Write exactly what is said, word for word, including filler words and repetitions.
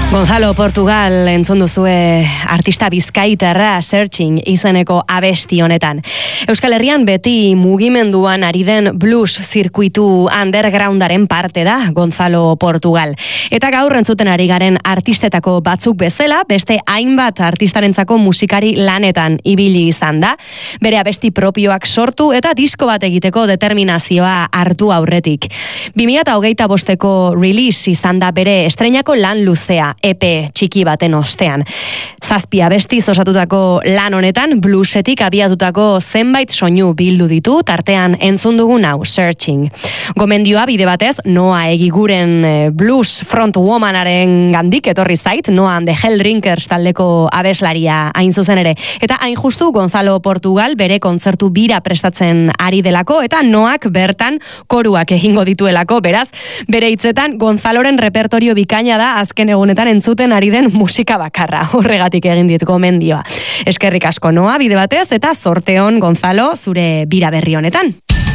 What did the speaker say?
Gonzalo Portugal entzun duzue artista bizkaitarra Searching izeneko abesti honetan. Euskal Herrian beti mugimenduan ari den blues zirkuitu undergroundaren parte da Gonzalo Portugal. Eta gaur entzuten ari garen artistetako batzuk bezala, beste hainbat artistarentzako musikari lanetan ibili izan da. Bere abesti propioak sortu eta disko bat egiteko determinazioa hartu aurretik. bi mila hogeita bosteko release izan da bere estreinako lan luzea, E P txiki baten ostean. Zazpi abestiz osatutako lan honetan, bluesetik abiatutako zenbait soinu bildu ditu, tartean entzun dugun hau, Searching. Gomendioa bide batez, Noa Egiguren blues frontwomanaren gandik etorri zait, Noa and the Helldrinkers taldeko abeslaria hain zuzen ere. Eta hain justu Gonzalo Portugal bere kontzertu bira prestatzen ari delako, eta Noak bertan koruak egingo dituelako, beraz, bere hitzetan Gonzaloren repertorio bikaina da azken egunetan entzuten ari den musika bakarra. Horregatik egin dit gomendioa. Eskerrik asko Noa bide batez eta zorte on Gonzalo zure bira berri honetan.